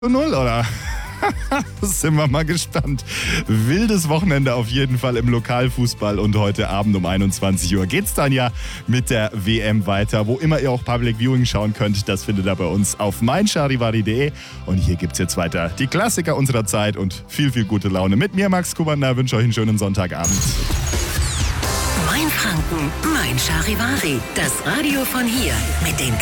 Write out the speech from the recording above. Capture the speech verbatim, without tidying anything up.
Null, oder? Sind wir mal gespannt. Wildes Wochenende auf jeden Fall im Lokalfußball und heute Abend um einundzwanzig Uhr geht's dann ja mit der W M weiter. Wo immer ihr auch Public Viewing schauen könnt, das findet ihr bei uns auf meincharivari punkt de. Und hier gibt's jetzt weiter die Klassiker unserer Zeit und viel, viel gute Laune. Mit mir, Max Kubander, wünsche euch einen schönen Sonntagabend. Mein Franken, mein Charivari. Das Radio von hier mit den